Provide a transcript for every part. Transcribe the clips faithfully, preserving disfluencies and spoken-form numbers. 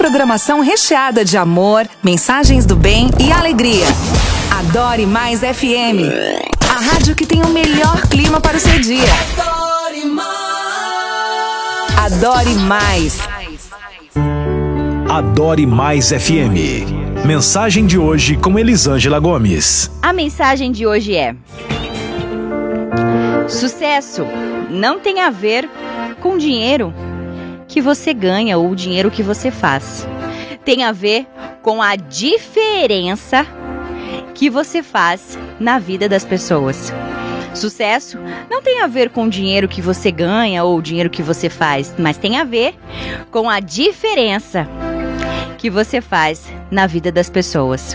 programação recheada de amor, mensagens do bem e alegria. Adore Mais F M, a rádio que tem o melhor clima para o seu dia. Adore Mais. Adore Mais. Adore Mais F M. Mensagem de hoje com Elisângela Gomes. A mensagem de hoje é: sucesso não tem a ver com o dinheiro que você ganha ou o dinheiro que você faz. Tem a ver com a diferença que você faz na vida das pessoas. Sucesso não tem a ver com o dinheiro que você ganha ou o dinheiro que você faz, mas tem a ver com a diferença que você faz na vida das pessoas.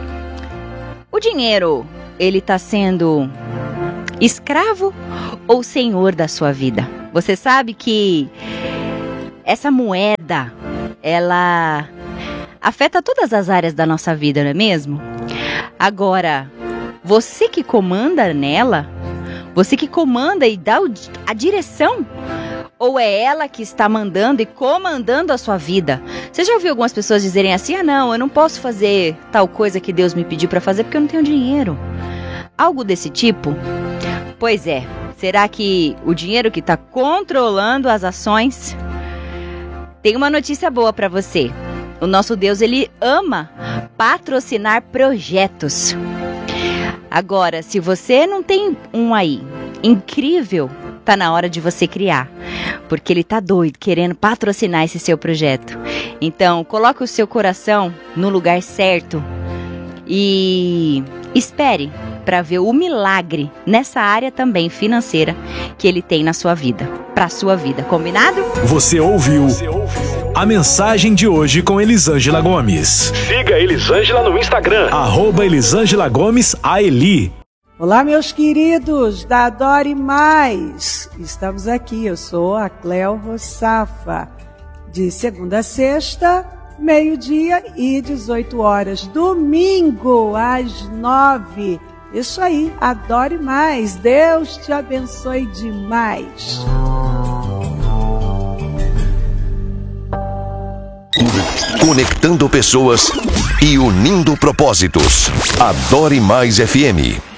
O dinheiro, ele está sendo escravo ou senhor da sua vida? Você sabe que essa moeda, ela afeta todas as áreas da nossa vida, não é mesmo? Agora, você que comanda nela, você que comanda e dá a direção, ou é ela que está mandando e comandando a sua vida? Você já ouviu algumas pessoas dizerem assim: ah não, eu não posso fazer tal coisa que Deus me pediu para fazer porque eu não tenho dinheiro. Algo desse tipo? Pois é, será que o dinheiro que está controlando as ações? Tem uma notícia boa para você. O nosso Deus, ele ama patrocinar projetos. Agora, se você não tem um aí incrível, tá na hora de você criar, porque ele tá doido querendo patrocinar esse seu projeto. Então, coloque o seu coração no lugar certo e espere para ver o milagre nessa área também financeira que ele tem na sua vida, para sua vida, combinado? Você ouviu a mensagem de hoje com Elisângela Gomes. Siga Elisângela no Instagram, arroba Elisângela Gomes A Eli. Olá, meus queridos da Adore Mais. Estamos aqui, eu sou a Cléo Rossafa, de segunda a sexta, meio-dia e dezoito horas, domingo às nove. Isso aí, adore mais. Deus te abençoe demais. Conectando pessoas e unindo propósitos. Adore Mais F M.